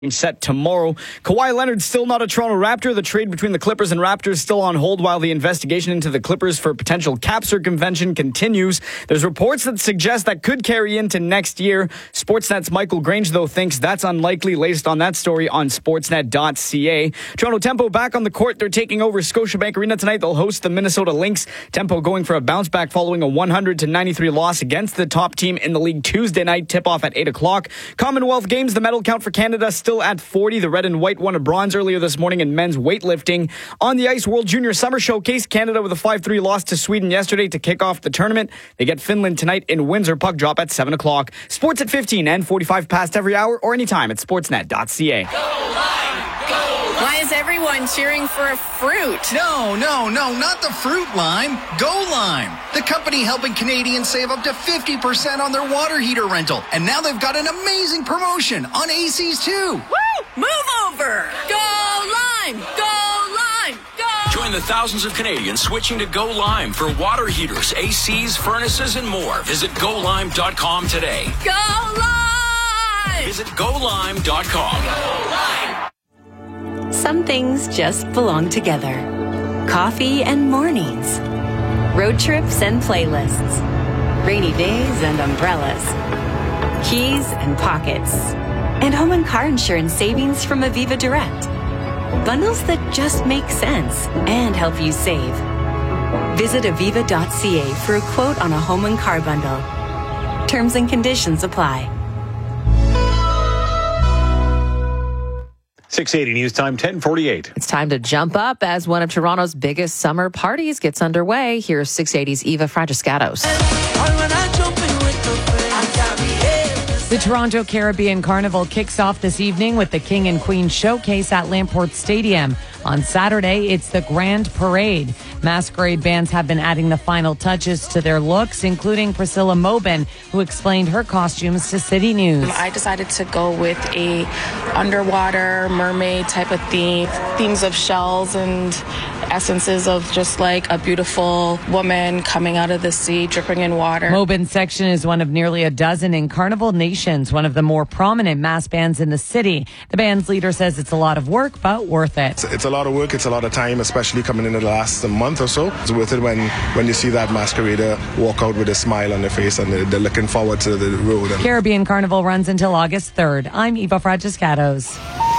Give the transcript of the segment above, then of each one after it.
set tomorrow. Kawhi Leonard still not a Toronto Raptor. The trade between the Clippers and Raptors still on hold while the investigation into the Clippers for potential cap circumvention continues. There's reports that suggest that could carry into next year. Sportsnet's Michael Grange, though, thinks that's unlikely. Latest on that story on sportsnet.ca. Toronto Tempo back on the court. They're taking over Scotiabank Arena tonight. They'll host the Minnesota Lynx. Tempo going for a bounce back following a 100-93 loss against the top team in the league Tuesday night. Tip-off at 8 o'clock. Commonwealth Games, the medal count for Canada still at 40. The red and white won a bronze earlier this morning in men's weightlifting. On the ice, World Junior Summer Showcase. Canada with a 5-3 loss to Sweden yesterday to kick off the tournament. They get Finland tonight in Windsor. Puck drop at 7 o'clock. Sports at 15 and 45 past every hour or anytime at sportsnet.ca. Why is everyone cheering for a fruit? No, not the fruit lime. Go Lime, the company helping Canadians save up to 50% on their water heater rental. And now they've got an amazing promotion on ACs too. Woo! Move over! Go Lime! Go Lime! Go! Join the thousands of Canadians switching to Go Lime for water heaters, ACs, furnaces, and more. Visit GoLime.com today. Go Lime! Visit GoLime.com. Go Lime! Some things just belong together. Coffee and mornings. Road trips and playlists. Rainy days and umbrellas. Keys and pockets. And home and car insurance savings from Aviva Direct. Bundles that just make sense and help you save. Visit aviva.ca for a quote on a home and car bundle. Terms and conditions apply. 6:80 news time, 10:48. It's time to jump up as one of Toronto's biggest summer parties gets underway. Here's 680's Eva Fragiscatos. The Toronto Caribbean Carnival kicks off this evening with the King and Queen Showcase at Lamport Stadium. On Saturday, it's the Grand Parade. Masquerade bands have been adding the final touches to their looks, including Priscilla Mobin, who explained her costumes to City News. I decided to go with a underwater mermaid type of theme, themes of shells and essences of just like a beautiful woman coming out of the sea, dripping in water. Mobin's section is one of nearly a dozen in Carnival Nations, one of the more prominent mass bands in the city. The band's leader says it's a lot of work, but worth it. It's a lot of work, it's a lot of time, especially coming in the last month or so. It's worth it when you see that masquerader walk out with a smile on their face and they're looking forward to the road. Caribbean Carnival runs until August 3rd. I'm Eva Fragiscatos.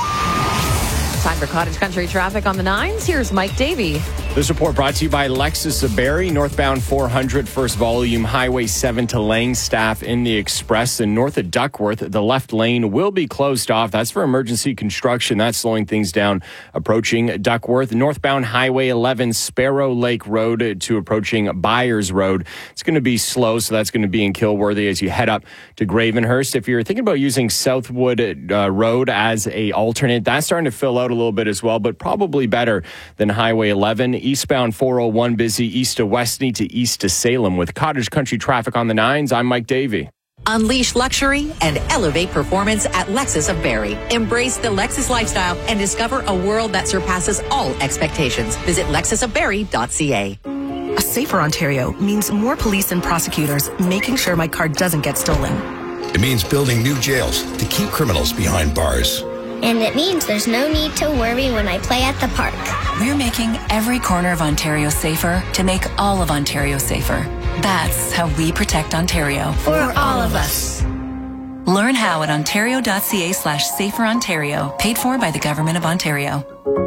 Time for Cottage Country traffic on the 9s. Here's Mike Davey. This report brought to you by Lexus of Barrie, northbound 400, first volume, Highway 7 to Langstaff in the Express. And north of Duckworth, the left lane will be closed off. That's for emergency construction. That's slowing things down approaching Duckworth. Northbound Highway 11, Sparrow Lake Road to approaching Byers Road. It's going to be slow, so that's going to be in Kilworthy as you head up to Gravenhurst. If you're thinking about using Southwood Road as a alternate, that's starting to fill out a little bit as well, but probably better than Highway 11. Eastbound 401 busy east to Westney to east to Salem with Cottage Country traffic on the 9s. I'm Mike Davey. Unleash luxury and elevate performance at Lexus of Barrie. Embrace the Lexus lifestyle and discover a world that surpasses all expectations. Visit lexusofbarrie.ca. A safer Ontario means more police and prosecutors making sure my car doesn't get stolen. It means building new jails to keep criminals behind bars. And it means there's no need to worry when I play at the park. We're making every corner of Ontario safer to make all of Ontario safer. That's how we protect Ontario. For all of us. Learn how at ontario.ca/saferontario. Paid for by the Government of Ontario.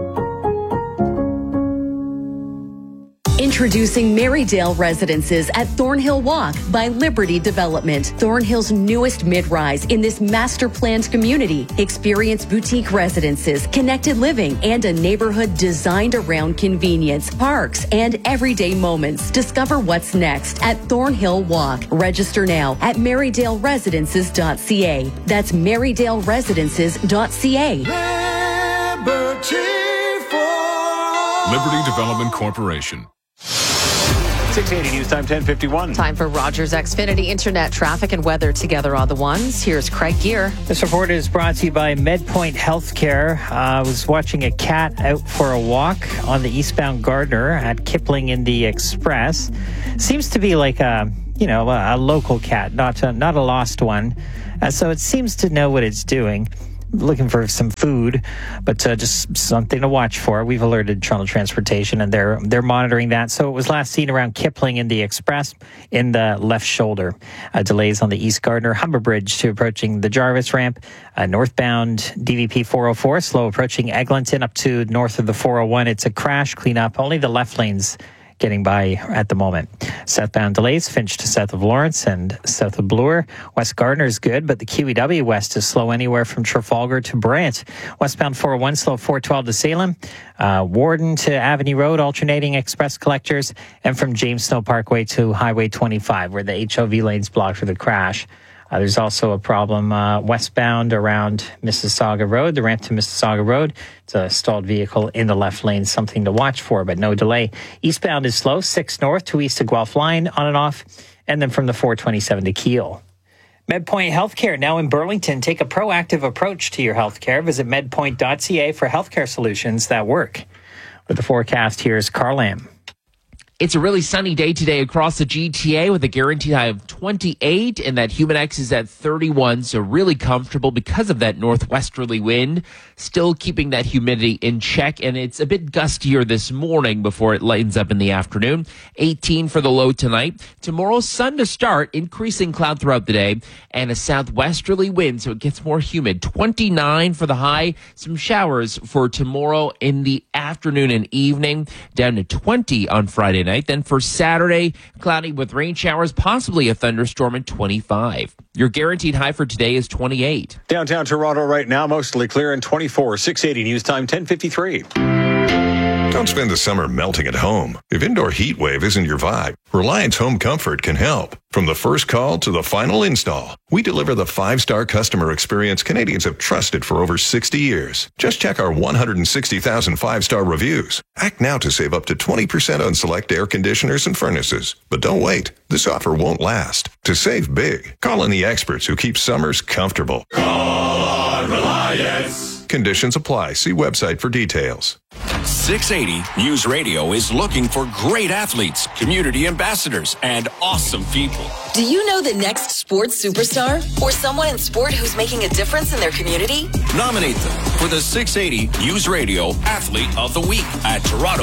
Introducing Marydale Residences at Thornhill Walk by Liberty Development. Thornhill's newest mid-rise in this master-planned community. Experience boutique residences, connected living, and a neighborhood designed around convenience, parks, and everyday moments. Discover what's next at Thornhill Walk. Register now at marydale-residences.ca. That's marydale-residences.ca. Liberty Development Corporation. 680 news time, 10:51. Time for Rogers Xfinity Internet traffic and weather together on the 1s. Here's Craig Gear. This report is brought to you by MedPoint Healthcare. I was watching a cat out for a walk on the eastbound Gardner at Kipling in the Express. Seems to be like a local cat, not a lost one. So it seems to know what it's doing. looking for some food, but just something to watch for. We've alerted Toronto Transportation, and they're monitoring that. So it was last seen around Kipling in the Express in the left shoulder. Delays on the East Gardner Humber Bridge to approaching the Jarvis ramp. Northbound DVP 404, slow approaching Eglinton up to north of the 401. It's a crash cleanup. Only the left lanes getting by at the moment. Southbound delays, Finch to south of Lawrence and south of Bloor. West Gardner's good, but the QEW west is slow anywhere from Trafalgar to Brant. Westbound 401 slow 412 to Salem. Warden to Avenue Road, alternating express collectors. And from James Snow Parkway to Highway 25, where the HOV lane's blocked for the crash. There's also a problem westbound around Mississauga Road, the ramp to Mississauga Road. It's a stalled vehicle in the left lane, something to watch for, but no delay. Eastbound is slow, 6 north to east of Guelph line, on and off, and then from the 427 to Kiel. MedPoint Healthcare now in Burlington. Take a proactive approach to your healthcare. Visit medpoint.ca for healthcare solutions that work. With the forecast, here's Carl Lamb. It's a really sunny day today across the GTA with a guaranteed high of 28, and that Humidex is at 31, so really comfortable because of that northwesterly wind, still keeping that humidity in check, and it's a bit gustier this morning before it lightens up in the afternoon. 18 for the low tonight. Tomorrow, sun to start, increasing cloud throughout the day, and a southwesterly wind, so it gets more humid. 29 for the high. Some showers for tomorrow in the afternoon and evening, down to 20 on Friday night. Then for Saturday, cloudy with rain showers, possibly a thunderstorm at 25. Your guaranteed high for today is 28. Downtown Toronto right now, mostly clear and 24. 680 news time, 10:53. Don't spend the summer melting at home. If indoor heat wave isn't your vibe, Reliance Home Comfort can help. From the first call to the final install, we deliver the 5-star customer experience Canadians have trusted for over 60 years. Just check our 160,000 5-star reviews. Act now to save up to 20% on select air conditioners and furnaces. But don't wait. This offer won't last. To save big, call in the experts who keep summers comfortable. Call on Reliance. Conditions apply. See website for details. 680 News Radio is looking for great athletes, community ambassadors, and awesome people. Do you know the next sports superstar? Or someone in sport who's making a difference in their community? Nominate them for the 680 News Radio Athlete of the Week at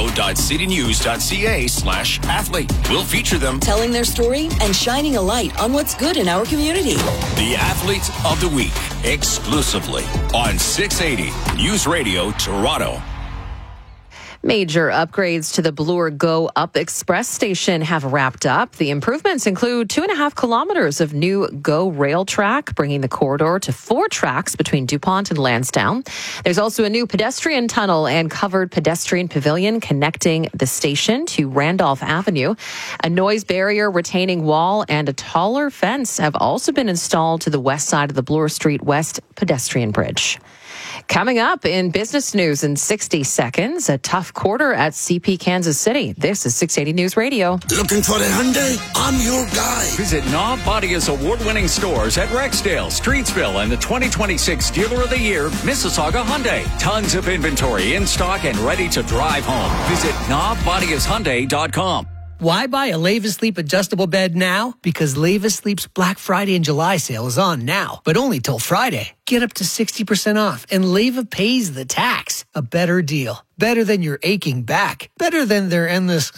toronto.citynews.ca/athlete. We'll feature them Telling their story and shining a light on what's good in our community. the Athlete of the Week exclusively on 680 News Radio Toronto. Major upgrades to the Bloor Go Up Express station have wrapped up. The improvements include 2.5 kilometers of new Go rail track, bringing the corridor to 4 tracks between DuPont and Lansdowne. There's also a new pedestrian tunnel and covered pedestrian pavilion connecting the station to Randolph Avenue. A noise barrier retaining wall and a taller fence have also been installed to the west side of the Bloor Street West pedestrian bridge. Coming up in business news in 60 seconds, a tough quarter at CP Kansas City. This is 680 News Radio. Looking for the Hyundai? I'm your guy. Visit Knob Bodia's award-winning stores at Rexdale, Streetsville, and the 2026 Dealer of the Year, Mississauga Hyundai. Tons of inventory in stock and ready to drive home. Visit knobbodiashyundai.com. Why buy a Leva Sleep adjustable bed now? Because Leva Sleep's Black Friday and July sale is on now, but only till Friday. Get up to 60% off, and Leva pays the tax. A better deal. Better than your aching back. Better than their endless...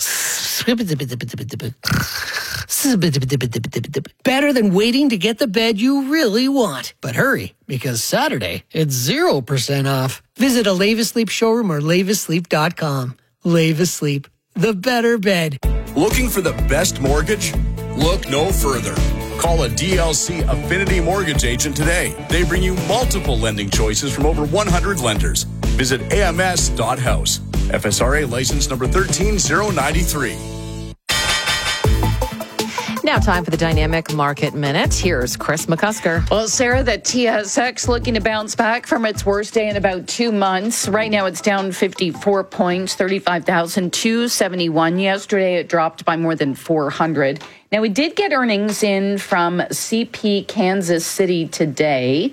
Better than waiting to get the bed you really want. But hurry, because Saturday, it's 0% off. Visit a Leva Sleep showroom or levasleep.com. Leva Sleep. The better bed. Looking for the best mortgage? Look no further. Call a DLC Affinity Mortgage agent today. They bring you multiple lending choices from over 100 lenders. Visit ams.house. FSRA license number 13093. Now time for the Dynamic Market Minute. Here's Chris McCusker. Well, Sarah, the TSX looking to bounce back from its worst day in about 2 months. Right now it's down 54 points, 35,271. Yesterday it dropped by more than 400. Now we did get earnings in from CP Kansas City today.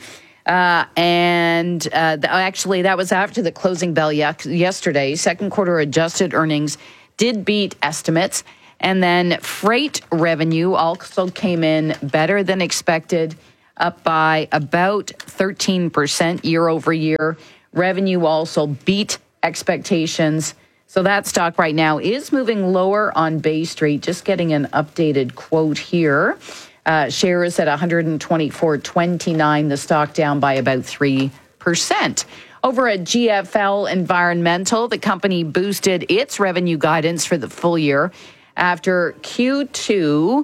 Actually, that was after the closing bell yesterday. Second quarter adjusted earnings did beat estimates. And then freight revenue also came in better than expected. up by about 13% year over year. Revenue also beat expectations. So that stock right now is moving lower on Bay Street. Just getting an updated quote here. Shares at $124.29. The stock down by about 3%. Over at GFL Environmental, the company boosted its revenue guidance for the full year after Q2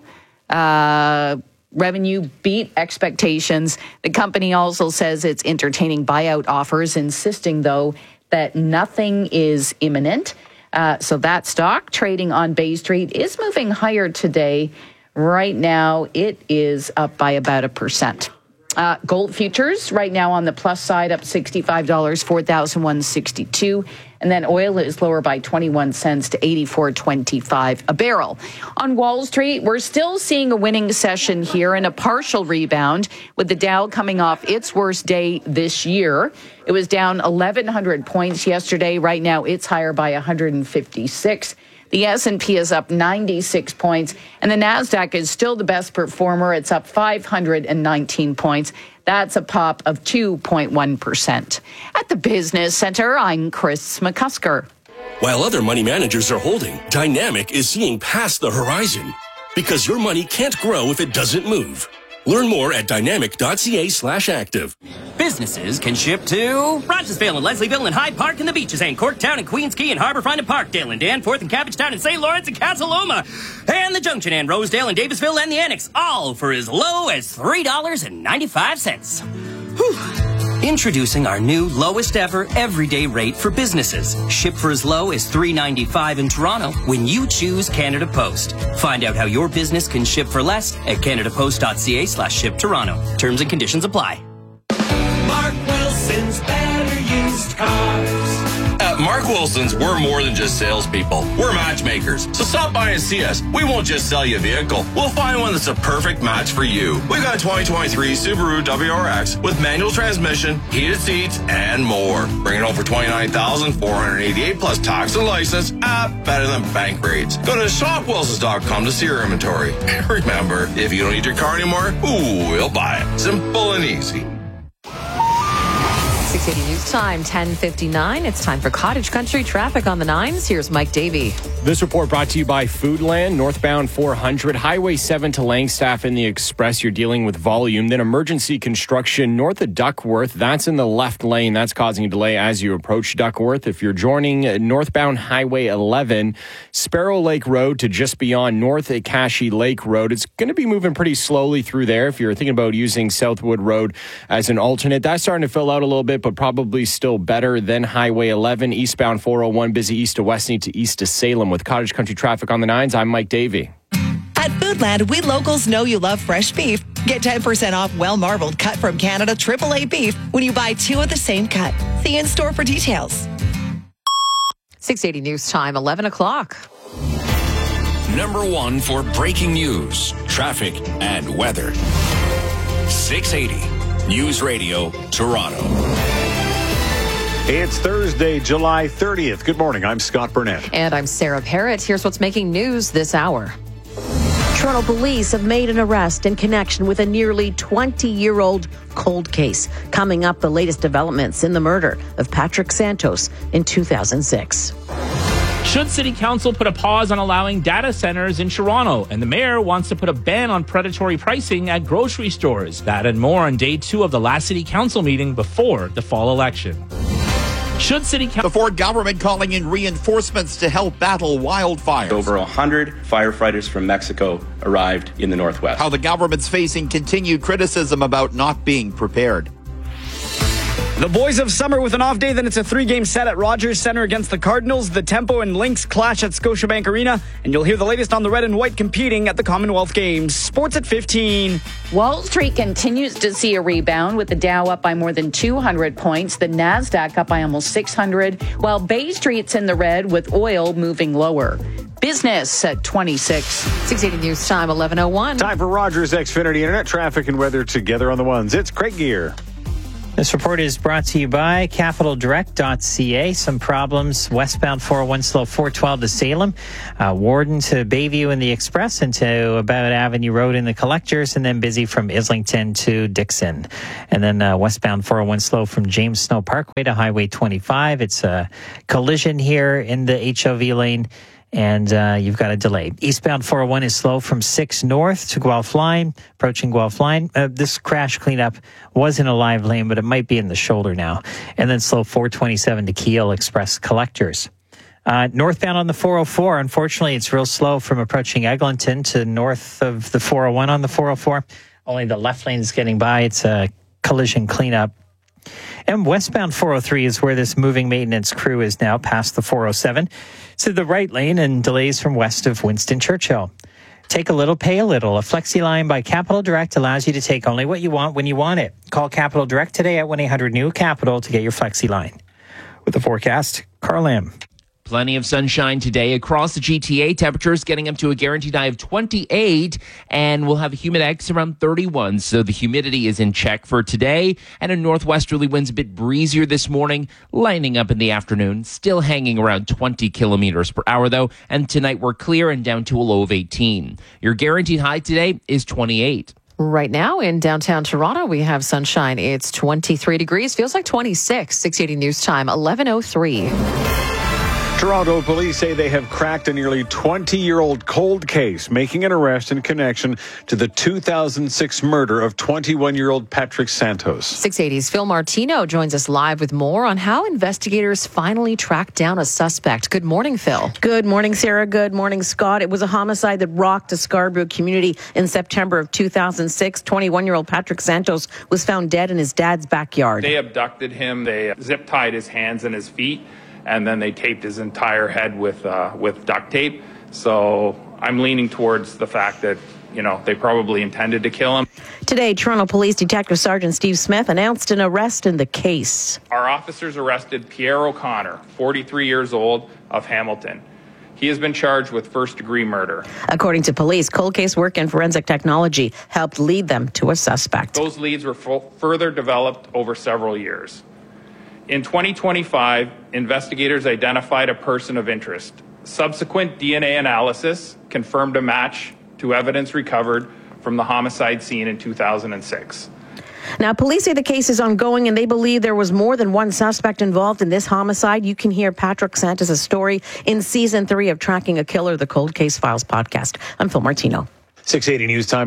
revenue beat expectations. The company also says it's entertaining buyout offers, insisting, though, that nothing is imminent. So that stock trading on Bay Street is moving higher today. Right now, it is up by about 1%. Gold futures right now on the plus side, up $65, 4,162. And then oil is lower by 21 cents to $84.25 a barrel. On Wall Street, we're still seeing a winning session here and a partial rebound, with the Dow coming off its worst day this year. It was down 1,100 points yesterday. Right now, it's higher by 156. The S&P is up 96 points, and the NASDAQ is still the best performer. It's up 519 points. That's a pop of 2.1%. At the Business Center, I'm Chris McCusker. While other money managers are holding, Dynamic is seeing past the horizon. Because your money can't grow if it doesn't move. Learn more at dynamic.ca/active. Businesses can ship to Rogersville and Leslieville and Hyde Park and the Beaches and Corktown and Queens Quay and Harbourfront and Parkdale and Danforth and Cabbagetown and St. Lawrence and Casa Loma and the Junction and Rosedale and Davisville and the Annex, all for as low as $3.95. Whew. Introducing our new lowest ever everyday rate for businesses. Ship for as low as $3.95 in Toronto when you choose Canada Post. Find out how your business can ship for less at canadapost.ca/ship Toronto. Terms and conditions apply. Mark Wilson's Better Used Cars. At Mark Wilson's, we're more than just salespeople. We're matchmakers. So stop by and see us. We won't just sell you a vehicle. We'll find one that's a perfect match for you. We've got a 2023 Subaru WRX with manual transmission, heated seats, and more. Bring it home for $29,488 plus tax and license at better than bank rates. Go to shopwilsons.com to see your inventory. Remember, if you don't need your car anymore, we'll buy it. Simple and easy. 680 News Time, 10:59. It's time for Cottage Country traffic on the 9s. Here's Mike Davey. This report brought to you by Foodland, northbound 400, Highway 7 to Langstaff in the Express. You're dealing with volume. Then emergency construction north of Duckworth. That's in the left lane. That's causing a delay as you approach Duckworth. If you're joining northbound Highway 11, Sparrow Lake Road to just beyond North Akashi Lake Road, it's going to be moving pretty slowly through there. If you're thinking about using Southwood Road as an alternate, that's starting to fill out a little bit, but probably still better than Highway 11. Eastbound 401, busy east to Westney to east to Salem. With Cottage Country traffic on the 9s, I'm Mike Davey. At Foodland, we locals know you love fresh beef. Get 10% off well-marbled cut from Canada AAA beef when you buy 2 of the same cut. See you in store for details. 680 News Time, 11 o'clock. Number 1 for breaking news, traffic, and weather. 680 News Radio, Toronto. It's Thursday, July 30th. Good morning. I'm Scott Burnett. And I'm Sarah Parrott. Here's what's making news this hour. Toronto police have made an arrest in connection with a nearly 20-year-old cold case. Coming up, the latest developments in the murder of Patrick Santos in 2006. Should City Council put a pause on allowing data centers in Toronto? And the mayor wants to put a ban on predatory pricing at grocery stores. That and more on day 2 of the last City Council meeting before the fall election. Should City Council... The Ford government calling in reinforcements to help battle wildfires. Over 100 firefighters from Mexico arrived in the Northwest. How the government's facing continued criticism about not being prepared. The boys of summer with an off day, then it's a 3-game set at Rogers Centre against the Cardinals. The Tempo and Lynx clash at Scotiabank Arena. And you'll hear the latest on the red and white competing at the Commonwealth Games. Sports at 15. Wall Street continues to see a rebound with the Dow up by more than 200 points. The NASDAQ up by almost 600, while Bay Street's in the red with oil moving lower. Business at 26. 680 News Time, 11:01. Time for Rogers Xfinity Internet traffic and weather together on the ones. It's Craig Gear. This report is brought to you by CapitalDirect.ca. Some problems westbound 401 slow 412 to Salem, Warden to Bayview in the Express, and to about Avenue Road in the Collectors, and then busy from Islington to Dixon. And then westbound 401 slow from James Snow Parkway to Highway 25. It's a collision here in the HOV lane, and you've got a delay. Eastbound 401 is slow from 6 north to Guelph Line, approaching Guelph Line. This crash cleanup was in a live lane, but it might be in the shoulder now. And then slow 427 to Kiel Express Collectors. Northbound on the 404, unfortunately, it's real slow from approaching Eglinton to north of the 401 on the 404. Only the left lane is getting by. It's a collision cleanup. And westbound 403 is where this moving maintenance crew is now, past the 407. To the right lane and delays from west of Winston Churchill. Take a little, pay a little. A Flexi line by Capital Direct allows you to take only what you want when you want it. Call Capital Direct today at 1-800-NEW-CAPITAL to get your Flexi line. With the forecast, Carl Lam. Plenty of sunshine today across the GTA. Temperatures getting up to a guaranteed high of 28, and we'll have a humid X around 31. So the humidity is in check for today. And a northwesterly winds a bit breezier this morning, lightening up in the afternoon. Still hanging around 20 kilometers per hour, though. And tonight we're clear and down to a low of 18. Your guaranteed high today is 28. Right now in downtown Toronto, we have sunshine. It's 23 degrees. Feels like 26. 680 News Time, 11:03. Toronto police say they have cracked a nearly 20-year-old cold case, making an arrest in connection to the 2006 murder of 21-year-old Patrick Santos. 680's Phil Martino joins us live with more on how investigators finally tracked down a suspect. Good morning, Phil. Good morning, Sarah. Good morning, Scott. It was a homicide that rocked the Scarborough community in September of 2006. 21-year-old Patrick Santos was found dead in his dad's backyard. They abducted him. They zip-tied his hands and his feet, and then they taped his entire head with duct tape. So I'm leaning towards the fact that, they probably intended to kill him. Today, Toronto Police Detective Sergeant Steve Smith announced an arrest in the case. Our officers arrested Pierre O'Connor, 43 years old, of Hamilton. He has been charged with first-degree murder. According to police, cold case work and forensic technology helped lead them to a suspect. Those leads were further developed over several years. In 2025, investigators identified a person of interest. Subsequent DNA analysis confirmed a match to evidence recovered from the homicide scene in 2006. Now, police say the case is ongoing and they believe there was more than one suspect involved in this homicide. You can hear Patrick Santos' story in Season 3 of Tracking a Killer, the Cold Case Files podcast. I'm Phil Martino. 680 News Time,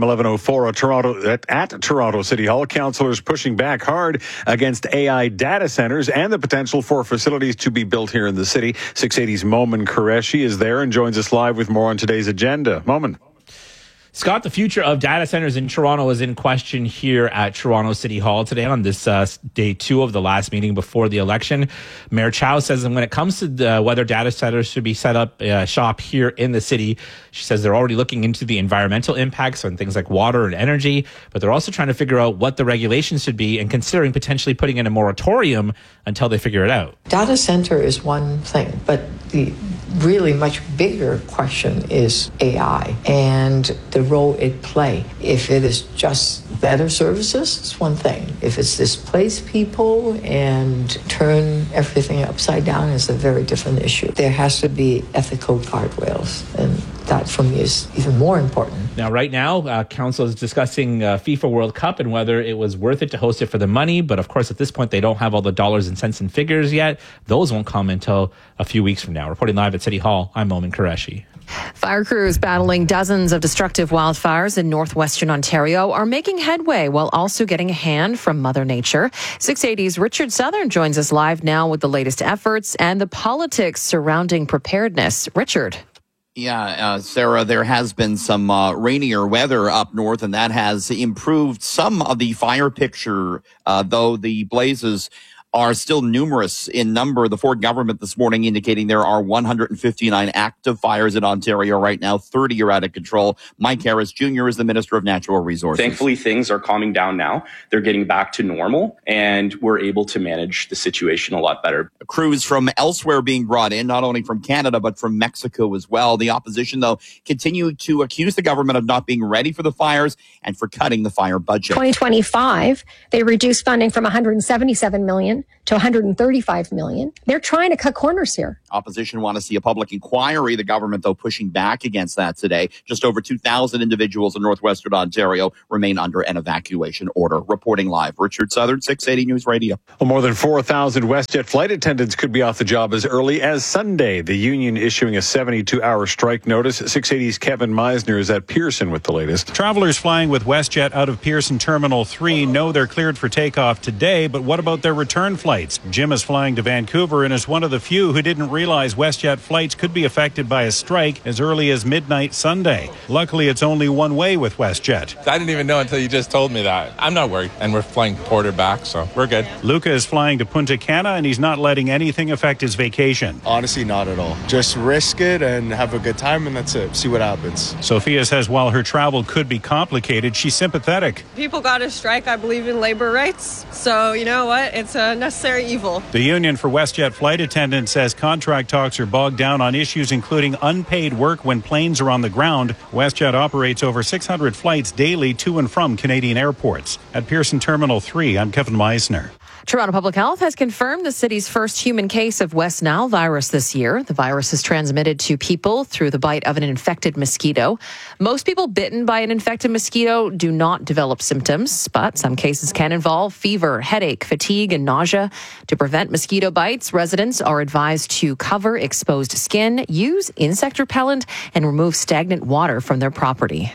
11:04 at Toronto City Hall. Councillors pushing back hard against AI data centers and the potential for facilities to be built here in the city. 680's Momin Qureshi is there and joins us live with more on today's agenda. Momin. Scott, the future of data centers in Toronto is in question here at Toronto City Hall today on this day 2 of the last meeting before the election. Mayor Chow says when it comes to whether data centers should be set up shop here in the city, she says they're already looking into the environmental impacts on things like water and energy, but they're also trying to figure out what the regulations should be and considering potentially putting in a moratorium until they figure it out. Data center is one thing, but the really much bigger question is AI and the role it play. If it is just better services, it's one thing. If it's displace people and turn everything upside down, it's a very different issue. There has to be ethical guardrails, and that for me is even more important. Now, right now, council is discussing FIFA World Cup and whether it was worth it to host it for the money. But of course, at this point, they don't have all the dollars and cents and figures yet. Those won't come until a few weeks from now. Reporting live at City Hall, I'm Momin Qureshi. Fire crews battling dozens of destructive wildfires in northwestern Ontario are making headway while also getting a hand from Mother Nature. 680's Richard Southern joins us live now with the latest efforts and the politics surrounding preparedness. Richard. Yeah, Sarah, there has been some rainier weather up north, and that has improved some of the fire picture, though the blazes are still numerous in number. The Ford government this morning indicating there are 159 active fires in Ontario right now. 30 are out of control. Mike Harris Jr. is the Minister of Natural Resources. Thankfully, things are calming down now. They're getting back to normal, and we're able to manage the situation a lot better. Crews from elsewhere being brought in, not only from Canada, but from Mexico as well. The opposition, though, continue to accuse the government of not being ready for the fires and for cutting the fire budget. 2025, they reduced funding from $177 million to $135 million. They're trying to cut corners here. Opposition want to see a public inquiry. The government, though, pushing back against that today. Just over 2,000 individuals in northwestern Ontario remain under an evacuation order. Reporting live, Richard Southern, 680 News Radio. Well, more than 4,000 WestJet flight attendants could be off the job as early as Sunday. The union issuing a 72-hour strike notice. 680's Kevin Meisner is at Pearson with the latest. Travelers flying with WestJet out of Pearson Terminal 3 know they're cleared for takeoff today, but what about their return flights? Jim is flying to Vancouver and is one of the few who didn't realize WestJet flights could be affected by a strike as early as midnight Sunday. Luckily, it's only one way with WestJet. I didn't even know until you just told me that. I'm not worried, and we're flying Porter back, so we're good. Luca is flying to Punta Cana, and he's not letting anything affect his vacation. Honestly, not at all. Just risk it and have a good time, and that's it. See what happens. Sophia says while her travel could be complicated, she's sympathetic. People got to strike. I believe in labor rights. So, you know what? It's a necessary evil. The union for WestJet flight attendants says contract talks are bogged down on issues including unpaid work when planes are on the ground. WestJet operates over 600 flights daily to and from Canadian airports. At Pearson Terminal 3, I'm Kevin Meisner. Toronto Public Health has confirmed the city's first human case of West Nile virus this year. The virus is transmitted to people through the bite of an infected mosquito. Most people bitten by an infected mosquito do not develop symptoms, but some cases can involve fever, headache, fatigue, and nausea. To prevent mosquito bites, residents are advised to cover exposed skin, use insect repellent, and remove stagnant water from their property.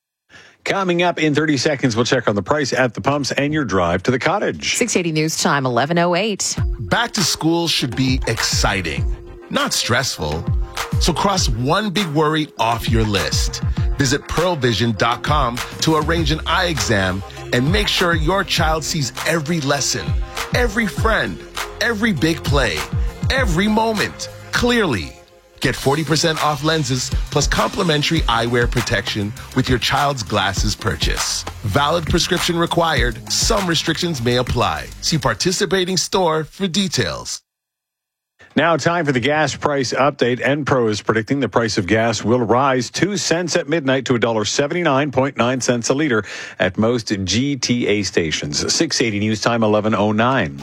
Coming up in 30 seconds, we'll check on the price at the pumps and your drive to the cottage. 680 News Time, 11:08. Back to school should be exciting, not stressful. So cross one big worry off your list. Visit pearlvision.com to arrange an eye exam and make sure your child sees every lesson, every friend, every big play, every moment clearly. Get 40% off lenses plus complimentary eyewear protection with your child's glasses purchase. Valid prescription required. Some restrictions may apply. See participating store for details. Now time for the gas price update. Enpro is predicting the price of gas will rise 2 cents at midnight to $1.79.9 cents a liter at most GTA stations. 680 News Time, 11:09.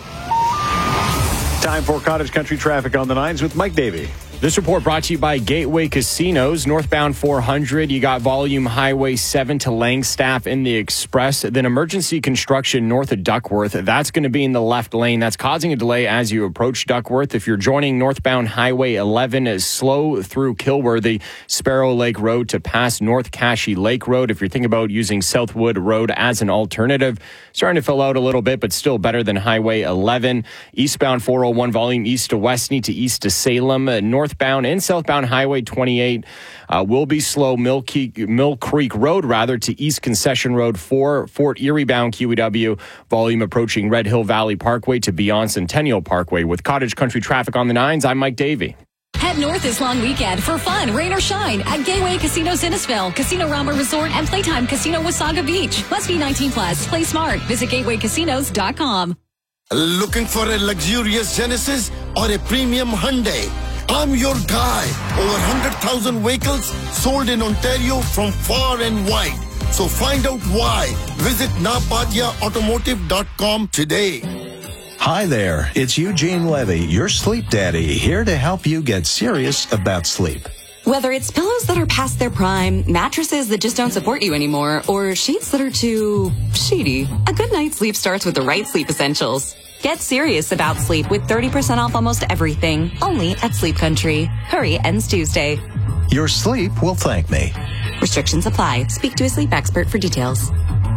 Time for Cottage Country traffic on the 9s with Mike Davey. This report brought to you by Gateway Casinos. Northbound 400, you got volume Highway 7 to Langstaff in the Express. Then emergency construction north of Duckworth. That's going to be in the left lane. That's causing a delay as you approach Duckworth. If you're joining northbound Highway 11, is slow through Kilworthy, Sparrow Lake Road to past North Cashie Lake Road. If you're thinking about using Southwood Road as an alternative, starting to fill out a little bit, but still better than Highway 11. Eastbound 401 volume east to Westney to east to Salem. Northbound and southbound Highway 28 will be slow. Mill Creek Road, to East Concession Road 4, Fort Erie bound QEW. Volume approaching Red Hill Valley Parkway to beyond Centennial Parkway. With Cottage Country traffic on the 9s, I'm Mike Davey. Head north this long weekend for fun, rain or shine at Gateway Casino Innisfil, Casino Rama Resort, and Playtime Casino Wasaga Beach. Must be 18 plus. Play smart. Visit gatewaycasinos.com. Looking for a luxurious Genesis or a premium Hyundai? I'm your guy. Over 100,000 vehicles sold in Ontario from far and wide. So find out why. Visit napadiaautomotive.com today. Hi there, it's Eugene Levy, your sleep daddy, here to help you get serious about sleep. Whether it's pillows that are past their prime, mattresses that just don't support you anymore, or sheets that are too sheety, a good night's sleep starts with the right sleep essentials. Get serious about sleep with 30% off almost everything, only at Sleep Country. Hurry, ends Tuesday. Your sleep will thank me. Restrictions apply. Speak to a sleep expert for details.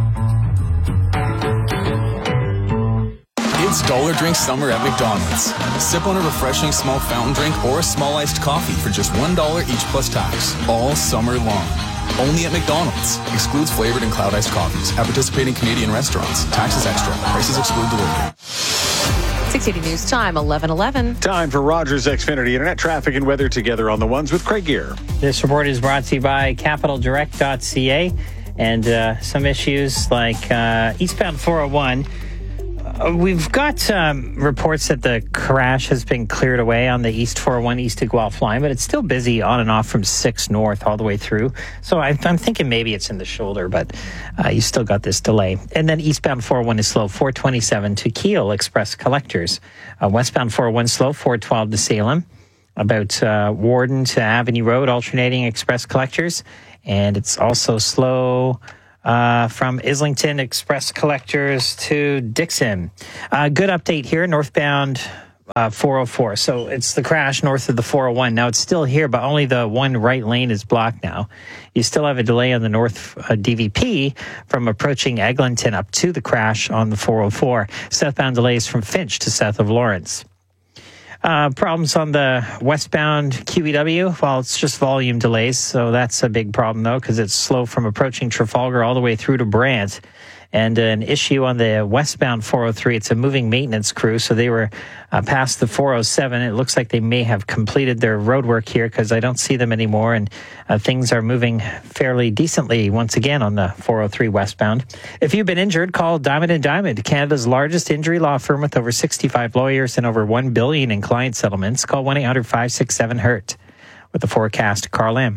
It's Dollar Drink Summer at McDonald's. Sip on a refreshing small fountain drink or a small iced coffee for just $1 each plus tax, all summer long. Only at McDonald's. Excludes flavored and cloud iced coffees. At participating Canadian restaurants. Taxes extra. Prices exclude delivery. 680 News Time, 11:11. Time for Rogers Xfinity Internet traffic and weather together on the ones with Craig Gear. This report is brought to you by CapitalDirect.ca, and some issues like eastbound 401. We've got reports that the crash has been cleared away on the East 401 east to Guelph line, but it's still busy on and off from 6 north all the way through. So I'm thinking maybe it's in the shoulder, but you still got this delay. And then eastbound 401 is slow, 427 to Kiel Express Collectors. Westbound 401 slow, 412 to Salem. About Warden to Avenue Road, alternating Express Collectors. And it's also slow from Islington Express Collectors to Dixon. Good update here, northbound 404. So it's the crash north of the 401. Now it's still here, but only the one right lane is blocked now. You still have a delay on the north DVP from approaching Eglinton up to the crash on the 404. Southbound delays from Finch to south of Lawrence. Problems on the westbound QEW. Well, it's just volume delays, so that's a big problem, though, because it's slow from approaching Trafalgar all the way through to Brant. And an issue on the westbound 403, it's a moving maintenance crew, so they were past the 407. It looks like they may have completed their road work here because I don't see them anymore, and things are moving fairly decently once again on the 403 westbound. If you've been injured, call Diamond & Diamond, Canada's largest injury law firm with over 65 lawyers and over $1 billion in client settlements. Call 1-800-567-HURT. With the forecast, Carl M.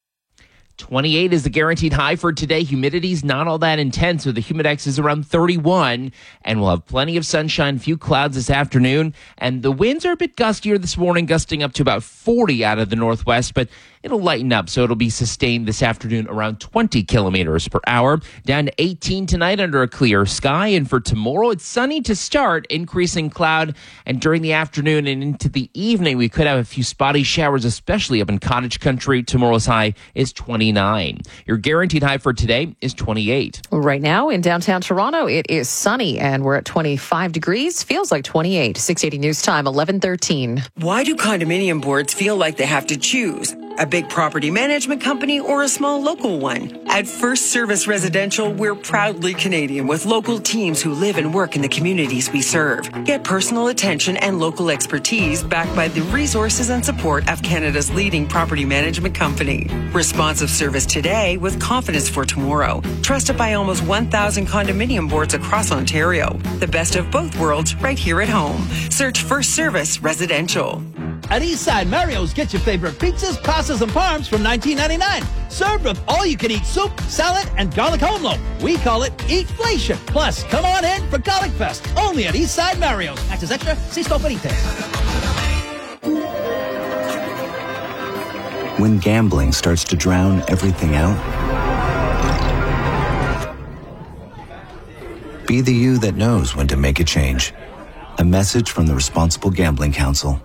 28 is the guaranteed high for today. Humidity's not all that intense, so the Humidex is around 31, and we'll have plenty of sunshine, few clouds this afternoon, and the winds are a bit gustier this morning, gusting up to about 40 out of the northwest, but it'll lighten up, so it'll be sustained this afternoon around 20 kilometers per hour. Down to 18 tonight under a clear sky, and for tomorrow, it's sunny to start, increasing cloud, and during the afternoon and into the evening, we could have a few spotty showers, especially up in cottage country. Tomorrow's high is 29. Your guaranteed high for today is 28. Right now in downtown Toronto, it is sunny, and we're at 25 degrees. Feels like 28. 680 News Time, 11:13. Why do condominium boards feel like they have to choose? A big property management company or a small local one? At First Service Residential, we're proudly Canadian with local teams who live and work in the communities we serve. Get personal attention and local expertise backed by the resources and support of Canada's leading property management company. Responsive service today with confidence for tomorrow. Trusted by almost 1,000 condominium boards across Ontario. The best of both worlds right here at home. Search First Service Residential. At Eastside Mario's, get your favorite pizzas, pastas, and parms from $19.99. Served with all-you-can-eat soup, salad, and garlic home loaf. We call it Eatflation. Plus, come on in for Garlic Fest, only at Eastside Mario's. Access extra, see store for details. When gambling starts to drown everything out, be the you that knows when to make a change. A message from the Responsible Gambling Council.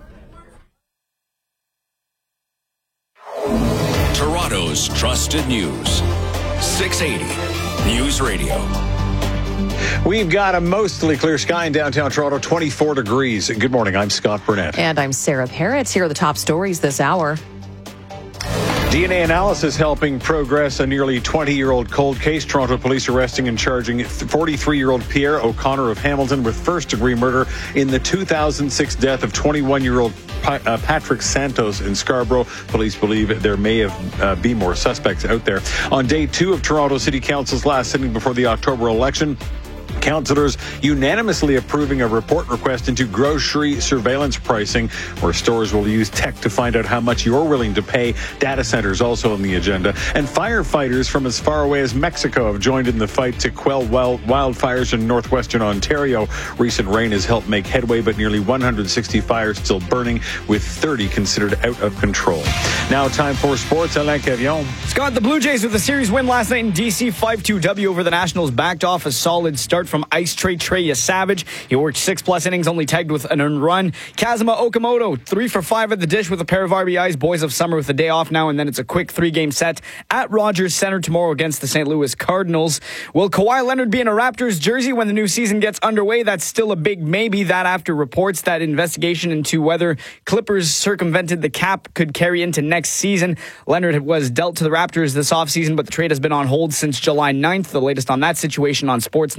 Toronto's trusted news. 680 News Radio. We've got a mostly clear sky in downtown Toronto, 24 degrees. Good morning. I'm Scott Burnett. And I'm Sarah Parrott. Here are the top stories this hour. DNA analysis helping progress a nearly 20-year-old cold case. Toronto police arresting and charging 43-year-old Pierre O'Connor of Hamilton with first-degree murder in the 2006 death of 21-year-old Patrick Santos in Scarborough. Police believe there may have be more suspects out there. On day 2 of Toronto City Council's last sitting before the October election, councillors unanimously approving a report request into grocery surveillance pricing, where stores will use tech to find out how much you're willing to pay. Data centers also on the agenda. And firefighters from as far away as Mexico have joined in the fight to quell wildfires in northwestern Ontario. Recent rain has helped make headway, but nearly 160 fires still burning, with 30 considered out of control. Now time for sports. Alain Cavion. Scott, the Blue Jays with a series win last night in D.C. 5-2 over the Nationals, backed off a solid start from ice Trey Savage. He worked 6+ innings, only tagged with an earned run. Kazuma Okamoto, 3 for 5 at the dish with a pair of RBIs. Boys of summer with a day off now, and then it's a quick 3-game set at Rogers Center tomorrow against the St. Louis Cardinals. Will Kawhi Leonard be in a Raptors jersey when the new season gets underway? That's still a big maybe. That after reports that investigation into whether Clippers circumvented the cap could carry into next season. Leonard was dealt to the Raptors this offseason, but the trade has been on hold since July 9th. The latest on that situation on Sportsnet.ca.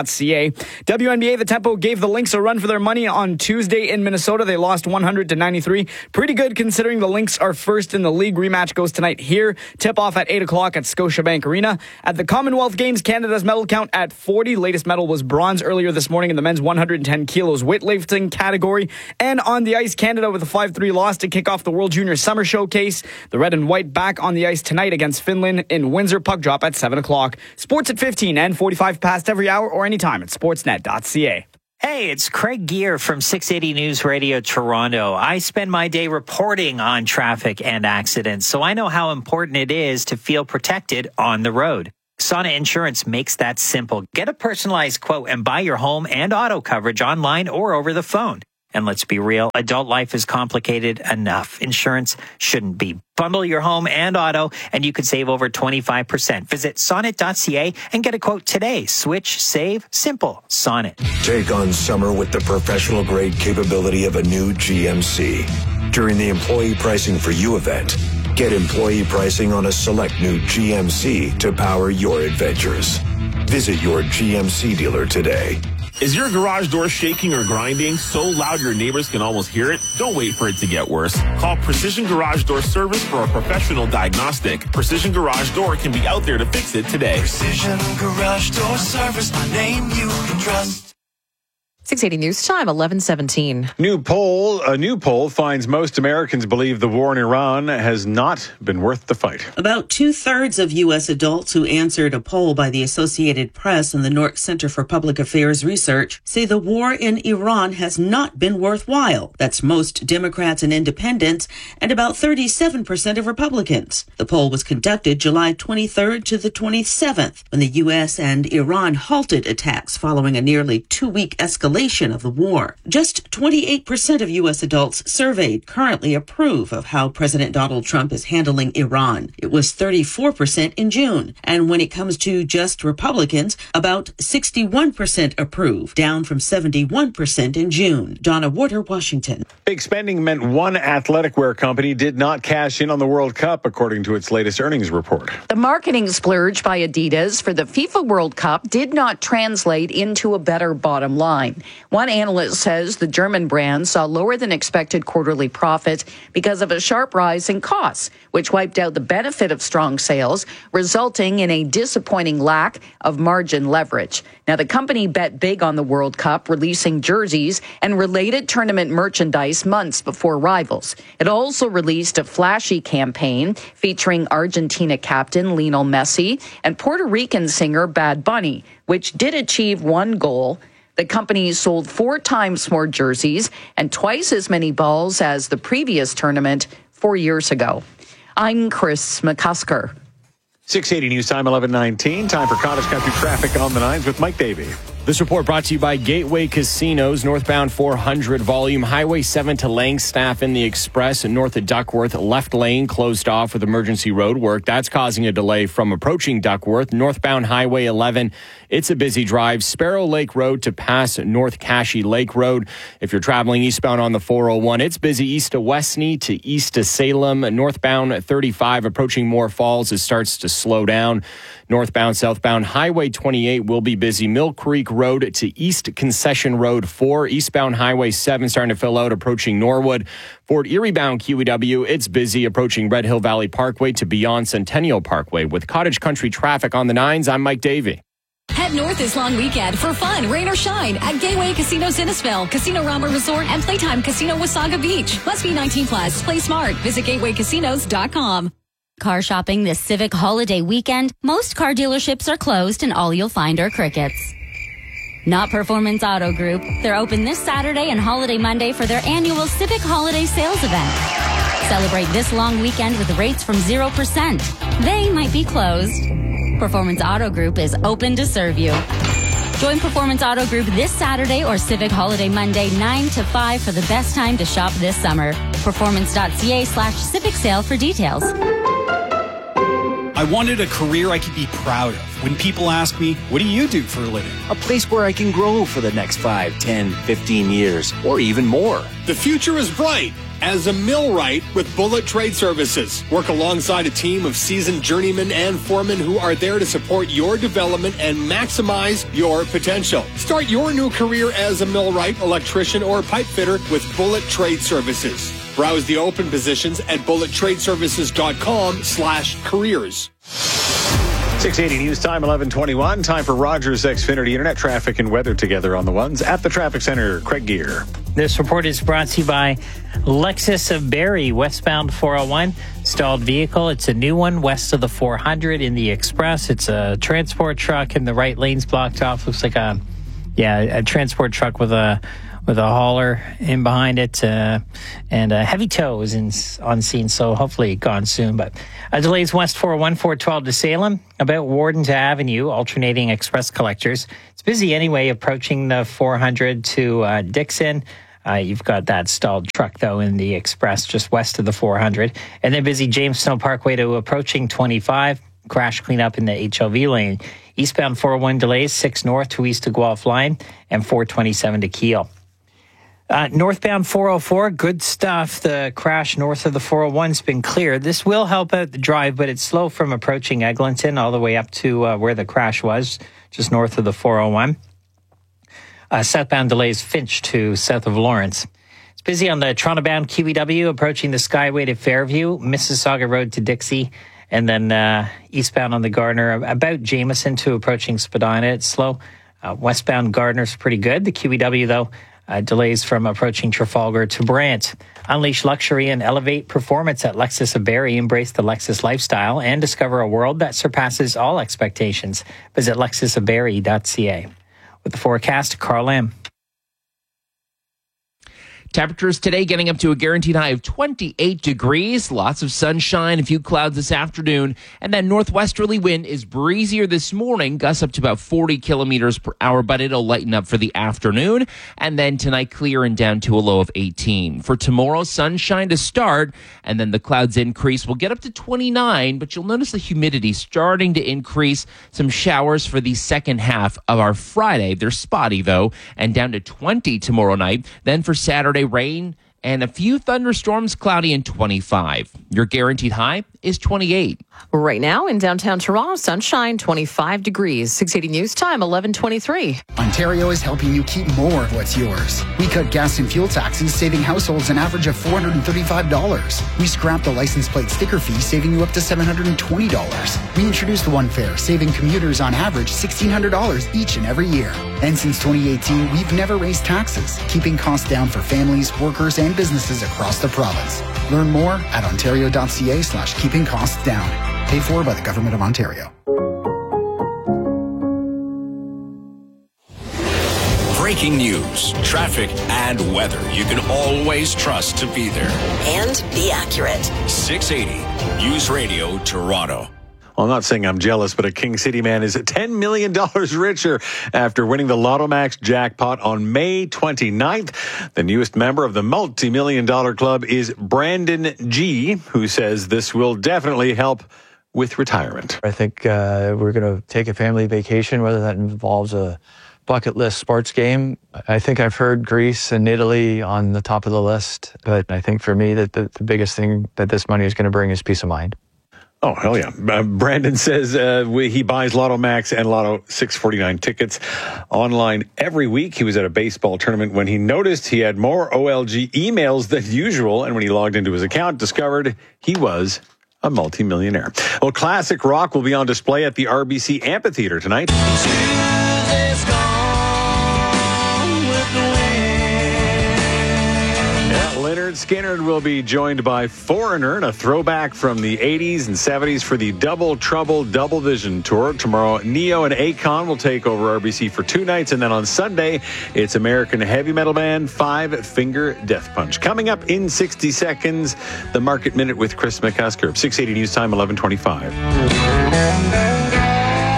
SportsNet.ca. WNBA, the Tempo gave the Lynx a run for their money on Tuesday in Minnesota. They lost 100-93. Pretty good considering the Lynx are first in the league. Rematch goes tonight here. Tip-off at 8 o'clock at Scotiabank Arena. At the Commonwealth Games, Canada's medal count at 40. Latest medal was bronze earlier this morning in the men's 110 kilos weightlifting category. And on the ice, Canada with a 5-3 loss to kick off the World Junior Summer Showcase. The red and white back on the ice tonight against Finland in Windsor. Puck drop at 7 o'clock. Sports at 15 and 45 past every hour or anytime at sportsnet.ca. Hey, it's Craig Gear from 680 News Radio Toronto. I spend my day reporting on traffic and accidents, so I know how important it is to feel protected on the road. Sonnet Insurance makes that simple. Get a personalized quote and buy your home and auto coverage online or over the phone. And let's be real, adult life is complicated enough. Insurance shouldn't be. Bundle your home and auto, and you could save over 25%. Visit sonnet.ca and get a quote today. Switch, save, simple. Sonnet. Take on summer with the professional-grade capability of a new GMC. During the Employee Pricing for You event, get employee pricing on a select new GMC to power your adventures. Visit your GMC dealer today. Is your garage door shaking or grinding so loud your neighbors can almost hear it? Don't wait for it to get worse. Call Precision Garage Door Service for a professional diagnostic. Precision Garage Door can be out there to fix it today. Precision Garage Door Service, a name you can trust. 680 News Time, 11:17. A new poll finds most Americans believe the war in Iran has not been worth the fight. About 2/3 of U.S. adults who answered a poll by the Associated Press and the Nork Center for Public Affairs Research say the war in Iran has not been worthwhile. That's most Democrats and independents and about 37% of Republicans. The poll was conducted July 23rd to the 27th when the U.S. and Iran halted attacks following a nearly 2-week escalation of the war. Just 28% of U.S. adults surveyed currently approve of how President Donald Trump is handling Iran. It was 34% in June. And when it comes to just Republicans, about 61% approve, down from 71% in June. Donna Warder, Washington. Big spending meant one athletic wear company did not cash in on the World Cup, according to its latest earnings report. The marketing splurge by Adidas for the FIFA World Cup did not translate into a better bottom line. One analyst says the German brand saw lower than expected quarterly profits because of a sharp rise in costs, which wiped out the benefit of strong sales, resulting in a disappointing lack of margin leverage. Now, the company bet big on the World Cup, releasing jerseys and related tournament merchandise months before rivals. It also released a flashy campaign featuring Argentina captain Lionel Messi and Puerto Rican singer Bad Bunny, which did achieve one goal. The company sold 4 times more jerseys and twice as many balls as the previous tournament 4 years ago. I'm Chris McCusker. 680 News Time, 11:19. Time for Cottage Country traffic on the 9s with Mike Davey. This report brought to you by Gateway Casinos, northbound 400 volume, Highway 7 to Langstaff in the Express, and north of Duckworth, left lane closed off with emergency road work. That's causing a delay from approaching Duckworth. Northbound Highway 11, it's a busy drive. Sparrow Lake Road to pass North Cashy Lake Road. If you're traveling eastbound on the 401, it's busy east of Westney to east of Salem. Northbound 35 approaching Moore Falls, it starts to slow down. Northbound, southbound, Highway 28 will be busy. Mill Creek Road to East Concession Road 4. Eastbound Highway 7 starting to fill out, approaching Norwood. Fort Erie bound QEW, it's busy approaching Red Hill Valley Parkway to beyond Centennial Parkway. With Cottage Country traffic on the 9s, I'm Mike Davey. Head north this long weekend for fun, rain or shine at Gateway Casino Innisfil, Casino Rama Resort, and Playtime Casino Wasaga Beach. Must be 18 plus. Play smart. Visit gatewaycasinos.com. Car shopping this Civic holiday weekend, most car dealerships are closed and all you'll find are crickets. Not Performance Auto Group. They're open this Saturday and Holiday Monday for their annual Civic Holiday Sales event. Celebrate this long weekend with rates from 0%. They might be closed. Performance Auto Group is open to serve you. Join Performance Auto Group this Saturday or Civic Holiday Monday 9 to 5 for the best time to shop this summer. Performance.ca/Civic Sale for details. I wanted a career I could be proud of. When people ask me, what do you do for a living? A place where I can grow for the next 5, 10, 15 years, or even more. The future is bright as a millwright with Bullet Trade Services. Work alongside a team of seasoned journeymen and foremen who are there to support your development and maximize your potential. Start your new career as a millwright, electrician, or pipe fitter with Bullet Trade Services. Browse the open positions at bullettradeservices.com/careers. 680 News Time, 11:21. Time for Rogers Xfinity Internet traffic and weather together on the ones at the traffic center. Craig Gear. This report is brought to you by Lexus of Barrie, westbound 401. Stalled vehicle. It's a new one west of the 400 in the Express. It's a transport truck and the right lane's blocked off. Looks like a transport truck with a hauler in behind it, and a heavy tow is on scene, so hopefully gone soon. But delays west 401, 412 to Salem, about Warden to Avenue, alternating express collectors. It's busy anyway, approaching the 400 to Dixon. You've got that stalled truck, though, in the Express just west of the 400. And then busy James Snow Parkway to approaching 25. Crash cleanup in the HLV lane. Eastbound 401 delays 6 north to east to Guelph line and 427 to Kiel. Northbound 404, good stuff. The crash north of the 401's been cleared. This will help out the drive, but it's slow from approaching Eglinton all the way up to where the crash was, just north of the 401. Southbound delays Finch to south of Lawrence. It's busy on the Toronto-bound QEW, approaching the Skyway to Fairview, Mississauga Road to Dixie, and then eastbound on the Gardner, about Jameson to approaching Spadina. It's slow. Westbound Gardner's pretty good. The QEW, though, delays from approaching Trafalgar to Brant. Unleash luxury and elevate performance at Lexus of Barrie. Embrace the Lexus lifestyle and discover a world that surpasses all expectations. Visit lexusofbarrie.ca. With the forecast, Carl Lamb. Temperatures today getting up to a guaranteed high of 28 degrees. Lots of sunshine, a few clouds this afternoon. And that northwesterly wind is breezier this morning, gusts up to about 40 kilometers per hour, but it'll lighten up for the afternoon. And then tonight, clear and down to a low of 18. For tomorrow, sunshine to start, and then the clouds increase. We'll get up to 29, but you'll notice the humidity starting to increase. Some showers for the second half of our Friday. They're spotty, though, and down to 20 tomorrow night. Then for Saturday, rain and a few thunderstorms, cloudy and 25. Your guaranteed high is 28. Right now in downtown Toronto, sunshine, 25 degrees. 680 News Time, 11:23. Ontario is helping you keep more of what's yours. We cut gas and fuel taxes, saving households an average of $435. We scrapped the license plate sticker fee, saving you up to $720. We introduced the One Fare, saving commuters on average $1,600 each and every year. And since 2018, we've never raised taxes, keeping costs down for families, workers, and businesses across the province. Learn more at ontario.ca/keeping costs down. Paid for by the Government of Ontario. Breaking news, traffic, and weather you can always trust to be there. And be accurate. 680 News Radio Toronto. Well, I'm not saying I'm jealous, but a King City man is $10 million richer after winning the Lotto Max jackpot on May 29th. The newest member of the multi-million-dollar club is Brandon G., who says this will definitely help with retirement. I think we're going to take a family vacation, whether that involves a bucket list sports game. I think I've heard Greece and Italy on the top of the list, but I think for me that the biggest thing that this money is going to bring is peace of mind. Oh, hell yeah. Brandon says he buys Lotto Max and Lotto 649 tickets online every week. He was at a baseball tournament when he noticed he had more OLG emails than usual, and when he logged into his account, discovered he was a multimillionaire. Well, classic rock will be on display at the RBC Amphitheater tonight. Leonard Skinner will be joined by Foreigner, a throwback from the 80s and 70s for the Double Trouble Double Vision Tour. Tomorrow, Neo and Akon will take over RBC for 2 nights, and then on Sunday, it's American heavy metal band Five Finger Death Punch. Coming up in 60 seconds, the Market Minute with Chris McCusker. 680 News Time, 11:25.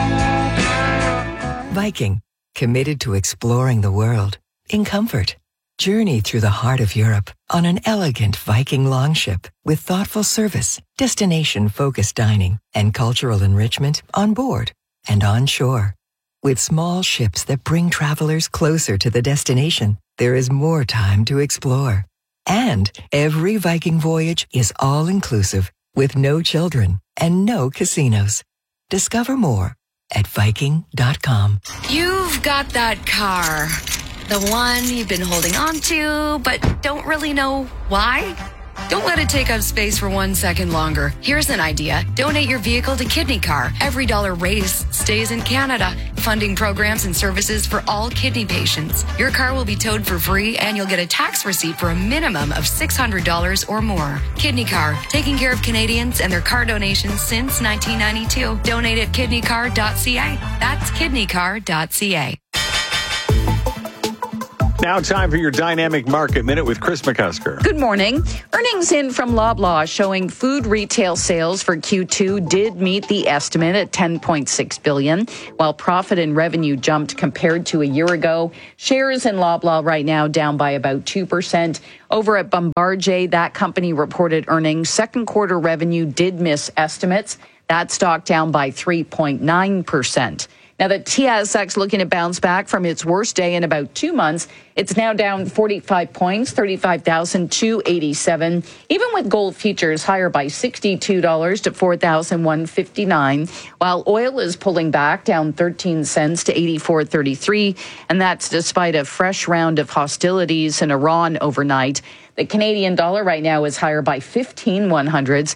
Viking, committed to exploring the world in comfort. Journey through the heart of Europe on an elegant Viking longship with thoughtful service, destination-focused dining, and cultural enrichment on board and on shore. With small ships that bring travelers closer to the destination, there is more time to explore. And every Viking voyage is all-inclusive with no children and no casinos. Discover more at Viking.com. You've got that car. The one you've been holding on to, but don't really know why? Don't let it take up space for 1 second longer. Here's an idea. Donate your vehicle to Kidney Car. Every dollar raised stays in Canada, funding programs and services for all kidney patients. Your car will be towed for free, and you'll get a tax receipt for a minimum of $600 or more. Kidney Car, taking care of Canadians and their car donations since 1992. Donate at kidneycar.ca. That's kidneycar.ca. Now time for your Dynamic Market Minute with Chris McCusker. Good morning. Earnings in from Loblaw showing food retail sales for Q2 did meet the estimate at $10.6 billion, while profit and revenue jumped compared to a year ago. Shares in Loblaw right now down by about 2%. Over at Bombardier, that company reported earnings. Second quarter revenue did miss estimates. That stock down by 3.9%. Now, the TSX looking to bounce back from its worst day in about 2 months. It's now down 45 points, 35,287. Even with gold futures higher by $62 to $4,159, while oil is pulling back down 13 cents to 84.33, and that's despite a fresh round of hostilities in Iran overnight. The Canadian dollar right now is higher by 15/100s,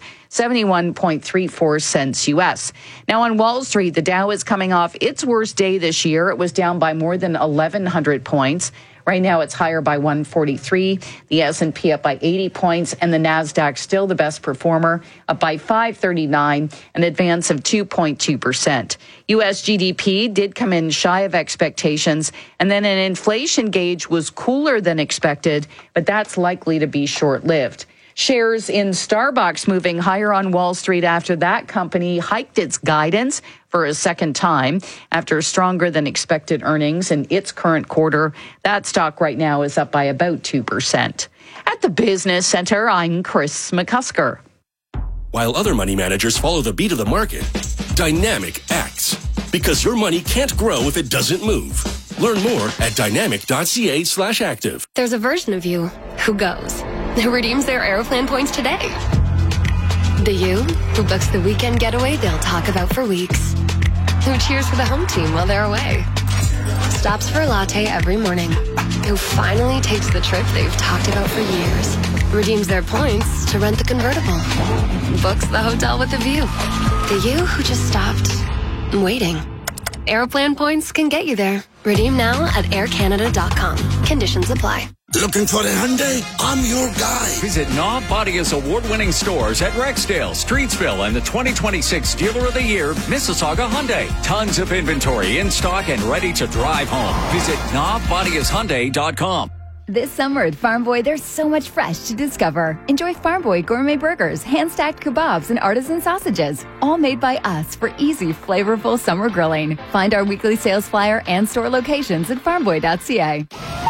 71.34 cents U.S. Now on Wall Street, the Dow is coming off its worst day this year. It was down by more than 1,100 points. Right now, it's higher by 143. The S&P up by 80 points, and the Nasdaq still the best performer, up by 539, an advance of 2.2%. U.S. GDP did come in shy of expectations, and then an inflation gauge was cooler than expected, but that's likely to be short-lived. Shares in Starbucks moving higher on Wall Street after that company hiked its guidance for a second time after stronger than expected earnings in its current quarter. That stock right now is up by about 2%. At the Business Center, I'm Chris McCusker. While other money managers follow the beat of the market, Dynamic acts. Because your money can't grow if it doesn't move. Learn more at dynamic.ca/active. There's a version of you who goes, who redeems their Aeroplan points today. The you who books the weekend getaway they'll talk about for weeks. Who cheers for the home team while they're away. Stops for a latte every morning. Who finally takes the trip they've talked about for years. Redeems their points to rent the convertible. Books the hotel with a view. The you who just stopped waiting. Aeroplan points can get you there. Redeem now at aircanada.com. Conditions apply. Looking for the Hyundai? I'm your guy. Visit Knob Bodia's award-winning stores at Rexdale, Streetsville, and the 2026 Dealer of the Year, Mississauga Hyundai. Tons of inventory in stock and ready to drive home. Visit knobbodiashyundai.com. This summer at Farm Boy, there's so much fresh to discover. Enjoy Farm Boy gourmet burgers, hand-stacked kebabs, and artisan sausages, all made by us for easy, flavorful summer grilling. Find our weekly sales flyer and store locations at farmboy.ca.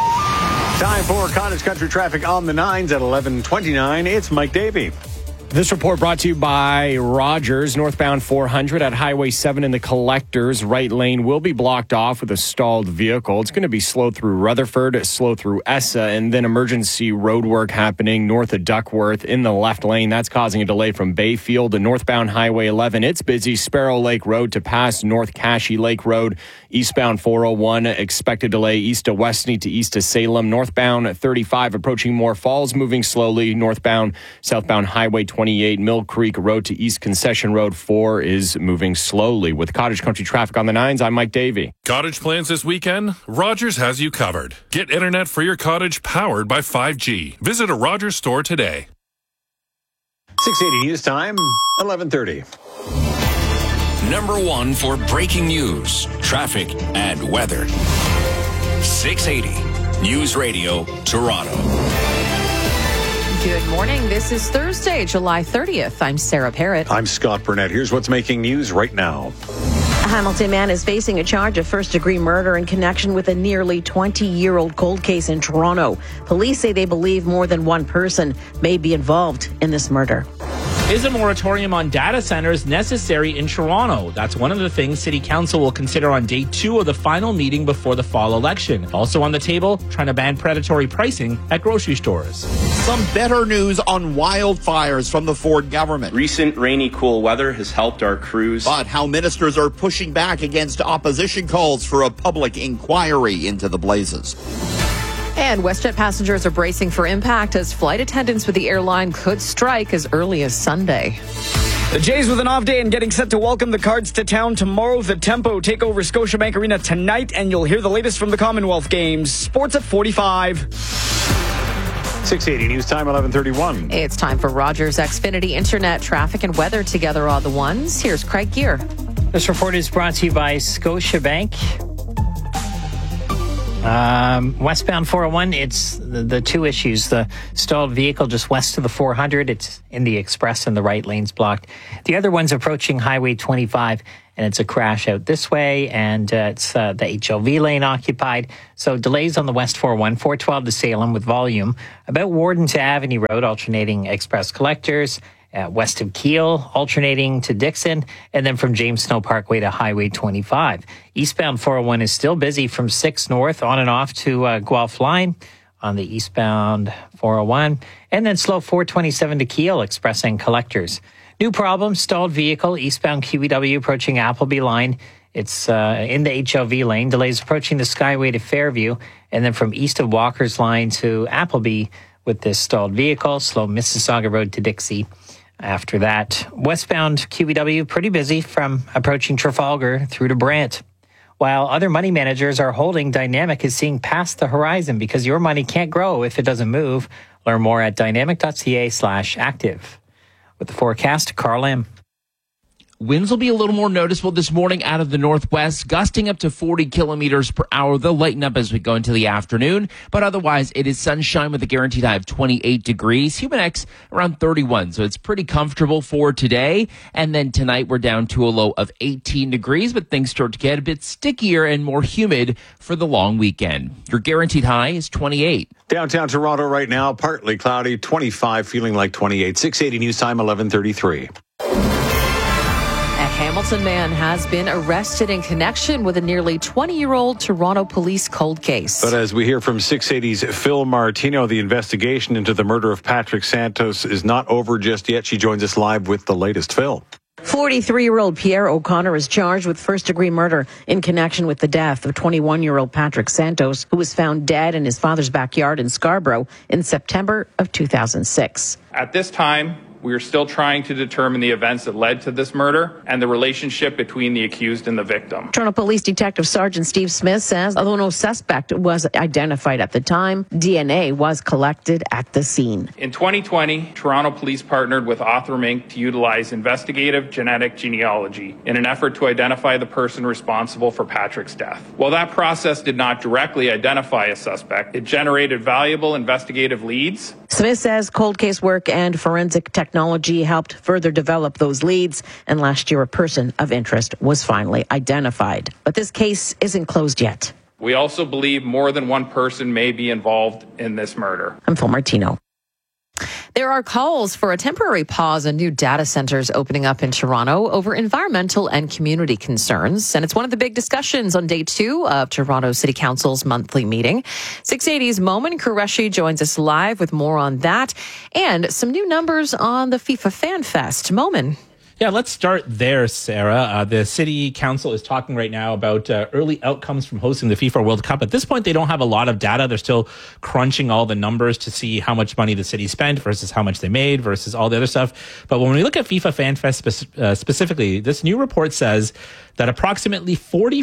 Time for Cottage Country traffic on the 9s at 11:29. It's Mike Davey. This report brought to you by Rogers. Northbound 400 at Highway 7 in the Collectors. Right lane will be blocked off with a stalled vehicle. It's going to be slow through Rutherford, slow through Essa, and then emergency road work happening north of Duckworth in the left lane. That's causing a delay from Bayfield to northbound Highway 11. It's busy. Sparrow Lake Road to past North Cashy Lake Road. Eastbound 401, expected delay east of Westney to east of Salem. Northbound 35 approaching Moore Falls, moving slowly. Northbound, southbound Highway 28, Mill Creek Road to East Concession Road 4 is moving slowly. With Cottage Country traffic on the 9s, I'm Mike Davey. Cottage plans this weekend? Rogers has you covered. Get internet for your cottage powered by 5G. Visit a Rogers store today. 6:80 news time, 11:30. Number one for breaking news, traffic, and weather. 680 News Radio, Toronto. Good morning. This is Thursday, July 30th. I'm Sarah Parrott. I'm Scott Burnett. Here's what's making news right now. A Hamilton man is facing a charge of first-degree murder in connection with a nearly 20-year-old cold case in Toronto. Police say they believe more than one person may be involved in this murder. Is a moratorium on data centers necessary in Toronto? That's one of the things City Council will consider on day 2 of the final meeting before the fall election. Also on the table, trying to ban predatory pricing at grocery stores. Some better news on wildfires from the Ford government. Recent rainy, cool weather has helped our crews. But how ministers are pushing back against opposition calls for a public inquiry into the blazes. And WestJet passengers are bracing for impact as flight attendants with the airline could strike as early as Sunday. The Jays with an off day and getting set to welcome the Cards to town tomorrow. The Tempo take over Scotiabank Arena tonight, and you'll hear the latest from the Commonwealth Games. Sports at 45. 680 News Time, 11:31. It's time for Rogers Xfinity Internet traffic and weather together all the ones. Here's Craig Gear. This report is brought to you by Scotiabank. Westbound 401, it's the two issues. The stalled vehicle just west of the 400. It's in the express and the right lane's blocked. The other one's approaching Highway 25, and it's a crash out this way, and it's the HLV lane occupied. So delays on the West 401, 412 to Salem with volume. About Warden to Avenue Road, alternating express collectors. West of Kiel, alternating to Dixon, and then from James Snow Parkway to Highway 25. Eastbound 401 is still busy from 6 north on and off to Guelph Line on the eastbound 401, and then slow 427 to Kiel, express and collectors. New problem, stalled vehicle, eastbound QEW approaching Appleby Line. It's in the HLV lane. Delays approaching the Skyway to Fairview, and then from east of Walker's Line to Appleby with this stalled vehicle. Slow Mississauga Road to Dixie. After that, westbound QEW pretty busy from approaching Trafalgar through to Brant. While other money managers are holding, Dynamic is seeing past the horizon because your money can't grow if it doesn't move. Learn more at dynamic.ca/active. With the forecast, Carl M. Winds will be a little more noticeable this morning out of the northwest, gusting up to 40 kilometers per hour. They'll lighten up as we go into the afternoon, but otherwise it is sunshine with a guaranteed high of 28 degrees. Humidex around 31, so it's pretty comfortable for today. And then tonight we're down to a low of 18 degrees, but things start to get a bit stickier and more humid for the long weekend. Your guaranteed high is 28. Downtown Toronto right now, partly cloudy, 25, feeling like 28. 680 News Time, 11:33. A Hamilton man has been arrested in connection with a nearly 20-year-old Toronto police cold case. But as we hear from 680's Phil Martino, the investigation into the murder of Patrick Santos is not over just yet. She joins us live with the latest. Phil. 43-year-old Pierre O'Connor is charged with first-degree murder in connection with the death of 21-year-old Patrick Santos, who was found dead in his father's backyard in Scarborough in September of 2006. At this time, we are still trying to determine the events that led to this murder and the relationship between the accused and the victim. Toronto Police Detective Sergeant Steve Smith says although no suspect was identified at the time, DNA was collected at the scene. In 2020, Toronto Police partnered with Othram Inc. to utilize investigative genetic genealogy in an effort to identify the person responsible for Patrick's death. While that process did not directly identify a suspect, it generated valuable investigative leads. Smith says cold case work and forensic technology helped further develop those leads, and last year a person of interest was finally identified. But this case isn't closed yet. We also believe more than one person may be involved in this murder. I'm Phil Martino. There are calls for a temporary pause on new data centers opening up in Toronto over environmental and community concerns. And it's one of the big discussions on day 2 of Toronto City Council's monthly meeting. 680's Momin Qureshi joins us live with more on that and some new numbers on the FIFA Fan Fest. Momin. Yeah, let's start there, Sarah. The City Council is talking right now about early outcomes from hosting the FIFA World Cup. At this point, they don't have a lot of data. They're still crunching all the numbers to see how much money the city spent versus how much they made versus all the other stuff. But when we look at FIFA Fan Fest specifically, this new report says that approximately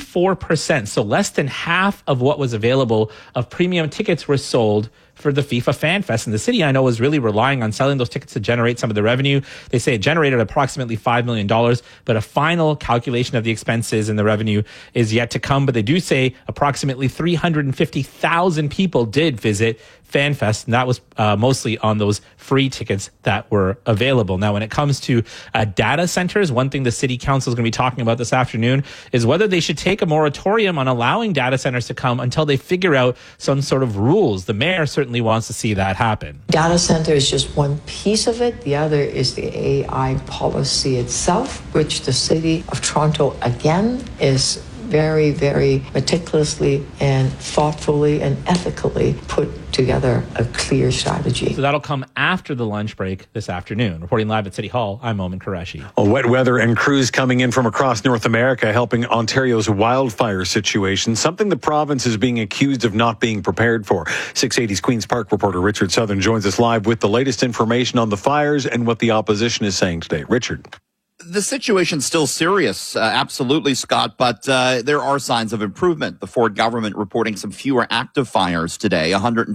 44%, so less than half of what was available of premium tickets were sold for the FIFA Fan Fest. And the city, I know, was really relying on selling those tickets to generate some of the revenue. They say it generated approximately $5 million, but a final calculation of the expenses and the revenue is yet to come. But they do say approximately 350,000 people did visit FanFest, and that was mostly on those free tickets that were available. Now, when it comes to data centers, one thing the city council is going to be talking about this afternoon is whether they should take a moratorium on allowing data centers to come until they figure out some sort of rules. The mayor certainly wants to see that happen. Data center is just one piece of it. The other is the AI policy itself, which the city of Toronto, again, is very, very meticulously and thoughtfully and ethically put together a clear strategy. So that'll come after the lunch break this afternoon. Reporting live at City Hall, I'm Momin Qureshi. Wet weather and crews coming in from across North America helping Ontario's wildfire situation, something the province is being accused of not being prepared for. 680's Queen's Park reporter Richard Southern joins us live with the latest information on the fires and what the opposition is saying today. Richard. The situation's still serious, absolutely, Scott, but there are signs of improvement. The Ford government reporting some fewer active fires today,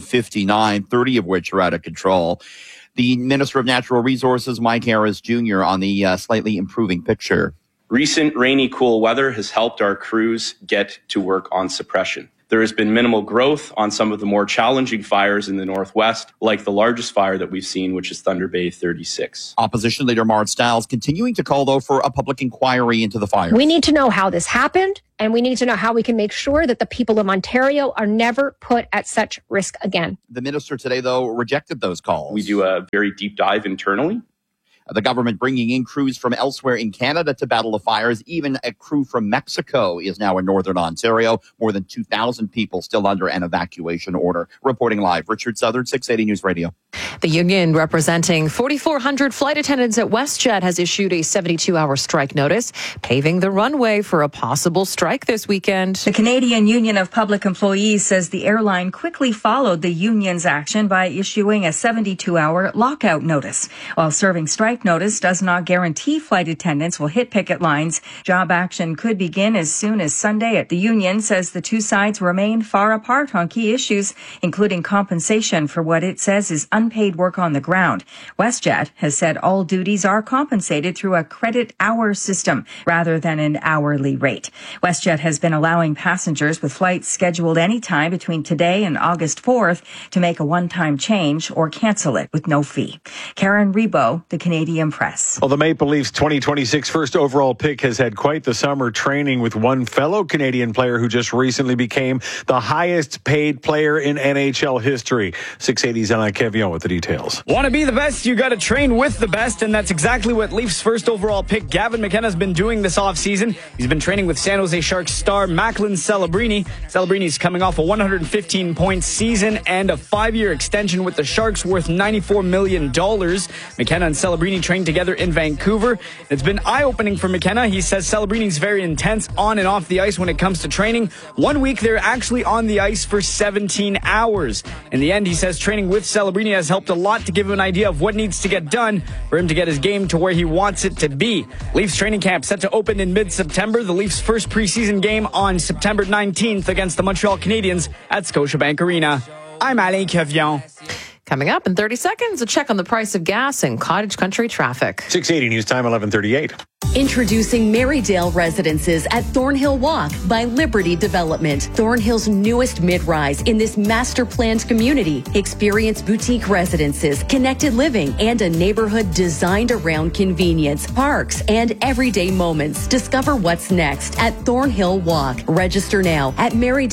159, 30 of which are out of control. The Minister of Natural Resources, Mike Harris Jr., on the slightly improving picture. Recent rainy, cool weather has helped our crews get to work on suppression. There has been minimal growth on some of the more challenging fires in the Northwest, like the largest fire that we've seen, which is Thunder Bay 36. Opposition leader Mart Stiles continuing to call, though, for a public inquiry into the fire. We need to know how this happened, and we need to know how we can make sure that the people of Ontario are never put at such risk again. The minister today, though, rejected those calls. We do a very deep dive internally. The government bringing in crews from elsewhere in Canada to battle the fires. Even a crew from Mexico is now in northern Ontario. More than 2,000 people still under an evacuation order. Reporting live, Richard Southern, 680 News Radio. The union representing 4,400 flight attendants at WestJet has issued a 72-hour strike notice, paving the runway for a possible strike this weekend. The Canadian Union of Public Employees says the airline quickly followed the union's action by issuing a 72-hour lockout notice. While serving strike notice does not guarantee flight attendants will hit picket lines, job action could begin as soon as Sunday. The union says the two sides remain far apart on key issues, including compensation for what it says is unpaid work on the ground. WestJet has said all duties are compensated through a credit hour system rather than an hourly rate. WestJet has been allowing passengers with flights scheduled anytime between today and August 4th to make a one-time change or cancel it with no fee. Karen Rebo, the Canadian Press. Well, the Maple Leafs 2026 first overall pick has had quite the summer training with one fellow Canadian player who just recently became the highest paid player in NHL history. 680's Alain Quevillon with the details. Want to be the best? You got to train with the best, and that's exactly what Leafs first overall pick Gavin McKenna's been doing this offseason. He's been training with San Jose Sharks star Macklin Celebrini. Celebrini's coming off a 115-point season and a 5-year extension with the Sharks worth $94 million. McKenna and Celebrini trained together in Vancouver. It's been eye-opening for McKenna. He says Celebrini's very intense on and off the ice when it comes to training. 1 week, they're actually on the ice for 17 hours. In the end, he says training with Celebrini has helped a lot to give him an idea of what needs to get done for him to get his game to where he wants it to be. Leafs training camp set to open in mid-September. The Leafs' first preseason game on September 19th against the Montreal Canadiens at Scotiabank Arena. I'm Alain Quevillon. Coming up in 30 seconds, a check on the price of gas and cottage country traffic. 680 News Time, 11:38. Introducing Marydale Residences at Thornhill Walk by Liberty Development. Thornhill's newest mid-rise in this master-planned community. Experience boutique residences, connected living, and a neighborhood designed around convenience, parks, and everyday moments. Discover what's next at Thornhill Walk. Register now at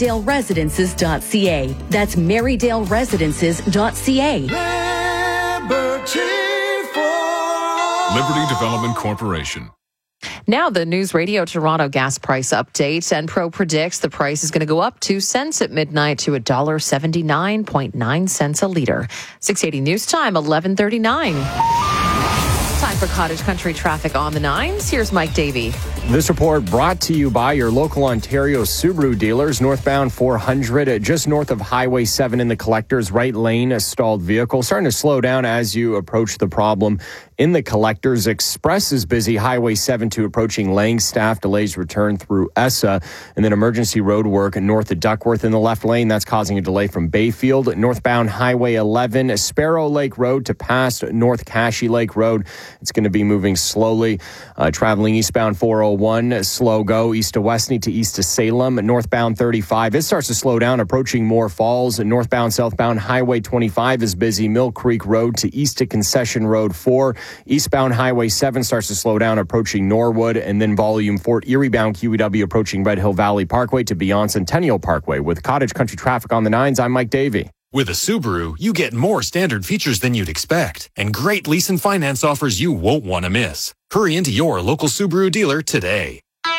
marydale-residences.ca. That's marydale-residences.ca. Liberty Development Corporation. Now the News Radio Toronto gas price update. Enpro predicts the price is going to go up 2 cents at midnight to $1.79.9 cents a liter. 680 News Time, 11:39. Time for cottage country traffic on the 9s. Here's Mike Davey. This report brought to you by your local Ontario Subaru dealers. Northbound 400, just north of Highway 7 in the Collectors right lane, a stalled vehicle. Starting to slow down as you approach the problem. In the Collectors, Express is busy. Highway 7 to approaching Langstaff. Delays return through ESSA. And then emergency road work north of Duckworth in the left lane. That's causing a delay from Bayfield. Northbound Highway 11, Sparrow Lake Road to past North Cashy Lake Road. It's going to be moving slowly. Traveling eastbound 401, slow go. East to Westney to east to Salem. Northbound 35, it starts to slow down, approaching Moore Falls. Northbound, southbound, Highway 25 is busy. Mill Creek Road to east to Concession Road 4. Eastbound Highway 7 starts to slow down, approaching Norwood. And then volume Fort Erie bound QEW approaching Red Hill Valley Parkway to beyond Centennial Parkway. With Cottage Country traffic on the 9s, I'm Mike Davey. With a Subaru, you get more standard features than you'd expect and great lease and finance offers you won't want to miss. Hurry into your local Subaru dealer today.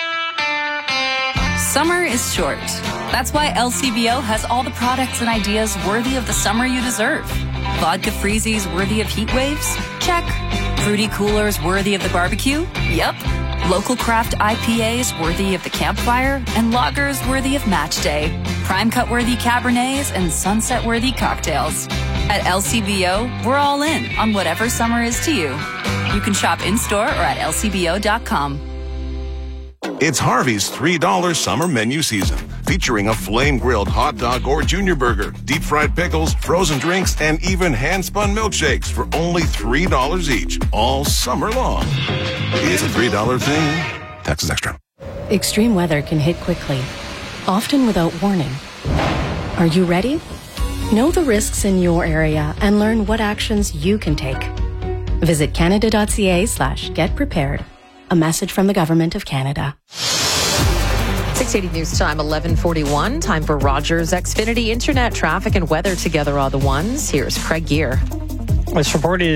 Summer is short. That's why LCBO has all the products and ideas worthy of the summer you deserve. Vodka freezies worthy of heat waves? Check. Fruity coolers worthy of the barbecue? Yep. Local craft IPAs worthy of the campfire, and lagers worthy of match day. Prime cut worthy Cabernets and sunset worthy cocktails. At LCBO, we're all in on whatever summer is to you. You can shop in-store or at lcbo.com. It's Harvey's $3 summer menu season, featuring a flame-grilled hot dog or junior burger, deep-fried pickles, frozen drinks, and even hand-spun milkshakes for only $3 each, all summer long. It's a $3 thing. Taxes extra. Extreme weather can hit quickly, often without warning. Are you ready? Know the risks in your area and learn what actions you can take. Visit canada.ca/getprepared. A message from the Government of Canada. 680 News Time, 11:41. Time for Rogers Xfinity Internet traffic and weather together are the ones. Here's Craig Gear. It's reported